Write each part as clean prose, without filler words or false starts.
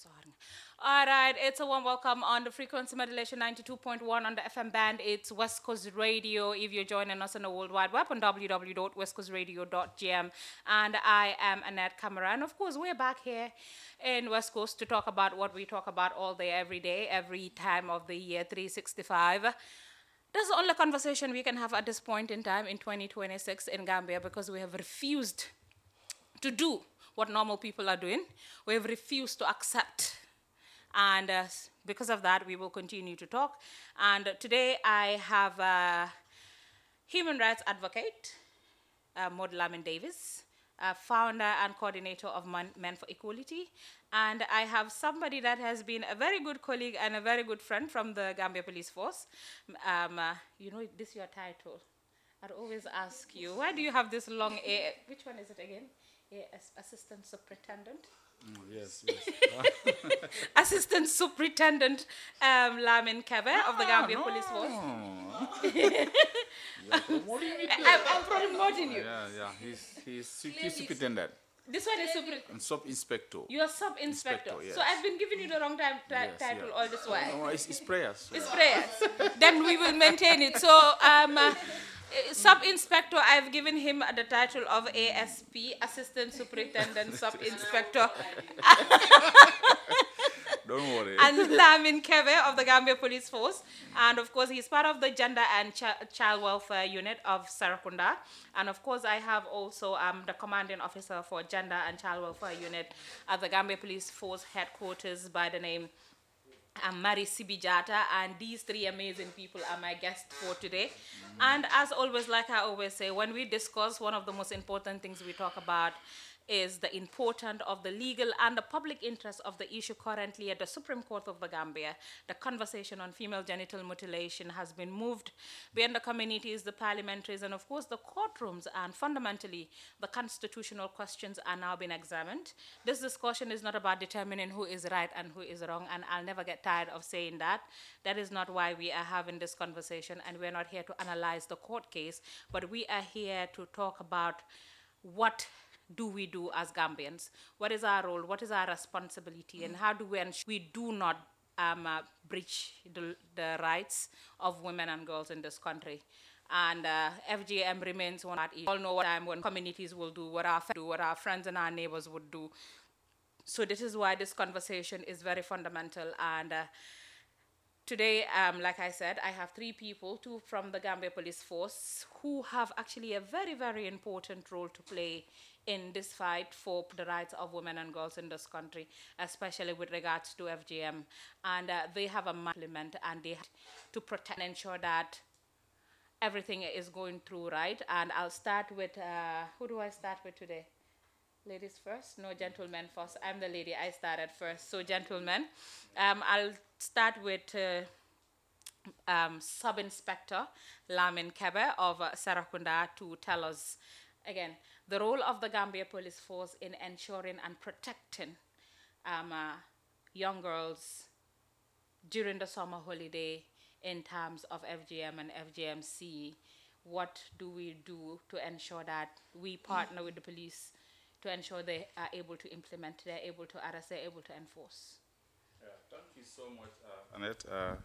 sorry. All right, it's a warm welcome on the frequency modulation 92.1 on the FM band. It's West Coast Radio. If you're joining us on the World Wide Web on www.westcoastradio.gm. And I am Annette Kamara. And of course, we're back here in West Coast to talk about what we talk about all day, every time of the year, 365. That's the only conversation we can have at this point in time in 2026 in Gambia because we have refused to do what normal people are doing. We have refused to accept. And because of that, we will continue to talk. And today I have a human rights advocate, Maud Lamin Davis, founder and coordinator of Men for Equality. And I have somebody that has been a very good colleague and a very good friend from the Gambia Police Force. This is your title. I'd always ask you, why do you have this long A? Which one is it again? Assistant Superintendent? Yes. Assistant Superintendent Lamin Kebe of the Gambia Police Force. I'm promoting you. Yeah. He's superintendent. This one is And sub-inspector. You're sub-inspector. Yes. So I've been giving you the wrong title all this while. No, it's prayers. It's prayers. Then we will maintain it. So sub-inspector, I've given him the title of ASP, Assistant Superintendent Sub-Inspector. Don't worry. And Lamin Kebe of the Gambia Police Force. And of course, he's part of the Gender and Child Welfare Unit of Sarakunda. And of course, I have also the commanding officer for Gender and Child Welfare Unit at the Gambia Police Force headquarters by the name Mari Sibijata, and these three amazing people are my guests for today. And as always, like I always say, when we discuss, one of the most important things we talk about is the importance of the legal and the public interest of the issue currently at the Supreme Court of the Gambia. The conversation on female genital mutilation has been moved beyond the communities, the parliamentaries, and of course the courtrooms, and fundamentally the constitutional questions are now being examined. This discussion is not about determining who is right and who is wrong, and I'll never get tired of saying that. That is not why we are having this conversation, and we're not here to analyze the court case, but we are here to talk about what do we do as Gambians? What is our role? What is our responsibility? And how do we ensure we do not breach the rights of women and girls in this country? And FGM remains one that we all know what time when communities will do, what our friends and our neighbors would do. So this is why this conversation is very fundamental. And today, like I said, I have three people, two from the Gambia Police Force, who have actually a very, very important role to play in this fight for the rights of women and girls in this country, especially with regards to FGM. And they have a implement, and they have to protect and ensure that everything is going through right. And I'll start with, who do I start with today? Ladies first? No, gentlemen first. I'm the lady. I started first. So, gentlemen, I'll start with Sub-Inspector Lamin Kebe of Sarakunda to tell us, again, the role of the Gambia Police Force in ensuring and protecting young girls during the summer holiday in terms of FGM and FGMC. What do we do to ensure that we partner with the police to ensure they are able to implement, they're able to arrest, they're able to enforce? Thank you so much, Annette.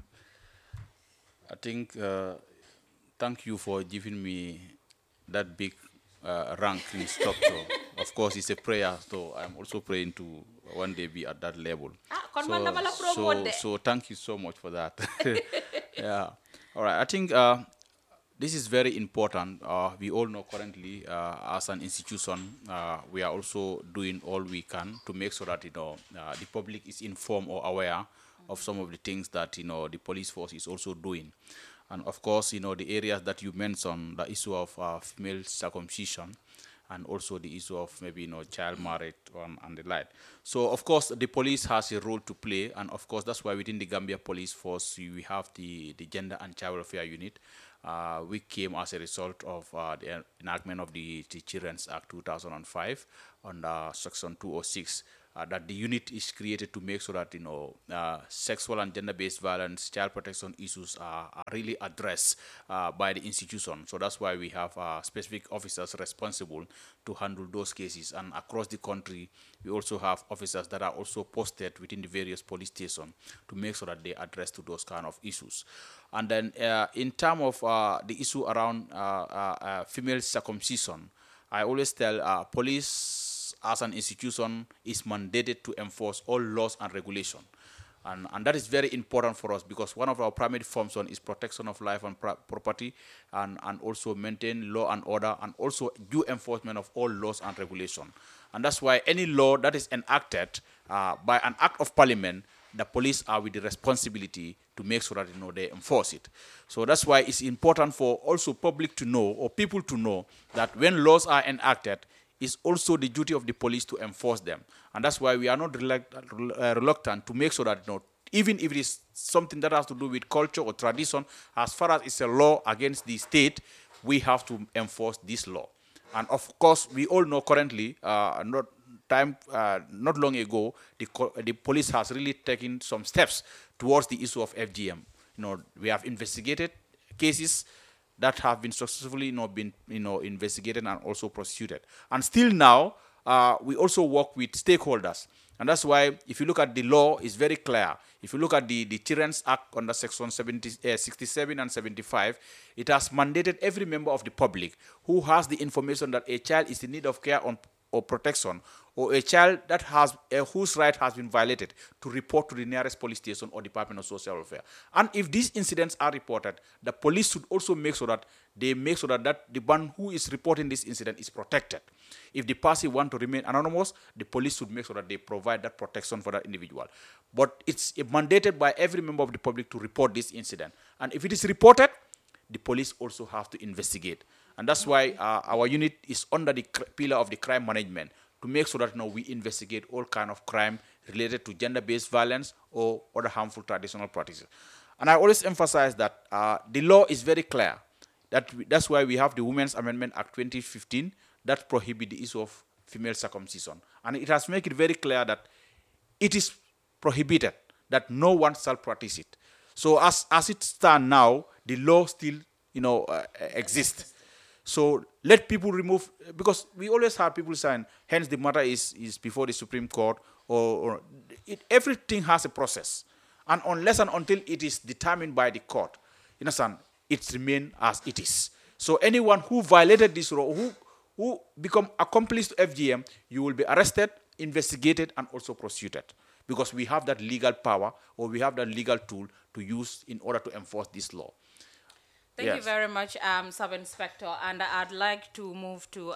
I think thank you for giving me that big rank instructor. Of course, it's a prayer, so I'm also praying to one day be at that level. So thank you so much for that. Yeah. All right. I think this is very important. We all know currently, as an institution, we are also doing all we can to make sure that the public is informed or aware of some of the things that the police force is also doing. And of course, the areas that you mentioned, the issue of female circumcision, and also the issue of maybe child marriage and the like. So of course the police has a role to play, and of course that's why within the Gambia Police Force we have the Gender and Child Welfare Unit. We came as a result of the enactment of the Children's Act 2005 under Section 206. that the unit is created to make sure that sexual and gender-based violence, child protection issues are really addressed by the institution. So that's why we have specific officers responsible to handle those cases. And across the country, we also have officers that are also posted within the various police stations to make sure that they address to those kind of issues. And then in terms of the issue around female circumcision, I always tell police as an institution is mandated to enforce all laws and regulation. And that is very important for us because one of our primary functions is protection of life and property and also maintain law and order and also due enforcement of all laws and regulation. And that's why any law that is enacted by an act of parliament, the police are with the responsibility to make sure that they enforce it. So that's why it's important for also public to know or people to know that when laws are enacted, it's also the duty of the police to enforce them. And that's why we are not reluctant to make sure that even if it is something that has to do with culture or tradition, as far as it's a law against the state, we have to enforce this law. And of course, we all know currently, not long ago, the police has really taken some steps towards the issue of FGM. We have investigated cases that have been successfully investigated and also prosecuted. And still now, we also work with stakeholders. And that's why, if you look at the law, it's very clear. If you look at the Children's Act under Section 67 and 75, it has mandated every member of the public who has the information that a child is in need of care or protection, or a child that has whose right has been violated, to report to the nearest police station or Department of Social Welfare. And if these incidents are reported, the police should also make sure that the one who is reporting this incident is protected. If the person wants to remain anonymous, the police should make sure that they provide that protection for that individual. But it's mandated by every member of the public to report this incident. And if it is reported, the police also have to investigate. And that's why our unit is under the pillar of the crime management to make sure that we investigate all kind of crime related to gender-based violence or other harmful traditional practices. And I always emphasize that the law is very clear. That's why we have the Women's Amendment Act 2015 that prohibits the issue of female circumcision. And it has made it very clear that it is prohibited, that no one shall practice it. So as it stands now, the law still exists. So let people remove, because we always have people saying, hence the matter is before the Supreme Court, or everything has a process. And unless and until it is determined by the court, it remains as it is. So anyone who violated this law, who become accomplice to FGM, you will be arrested, investigated, and also prosecuted. Because we have that legal power, or we have that legal tool to use in order to enforce this law. Thank you very much, Sub-Inspector. And I'd like to move to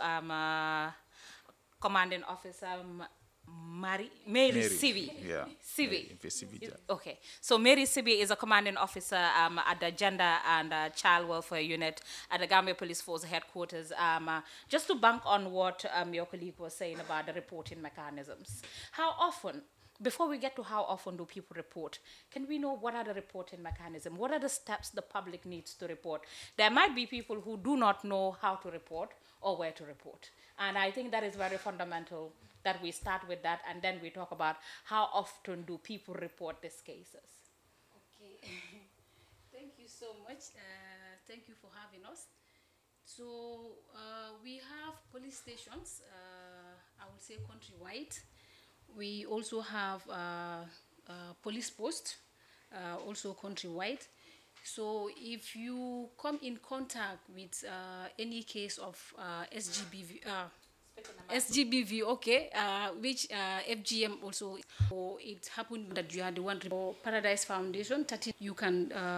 Commanding Officer Mary Sibi. Yeah. Sibi. Yeah. Okay. So Mary Sibi is a commanding officer at the Gender and Child Welfare Unit at the Gambia Police Force headquarters. Just to bank on what your colleague was saying about the reporting mechanisms. How often, before we get to how often do people report, can we know what are the reporting mechanisms? What are the steps the public needs to report? There might be people who do not know how to report or where to report. And I think that is very fundamental that we start with that, and then we talk about how often do people report these cases. Okay. Thank you so much. Thank you for having us. So we have police stations, I would say countrywide. We also have police posts, also countrywide. So if you come in contact with any case of SGBV, okay, which FGM also, or it happened that you are the one for Paradise Foundation, 30, you can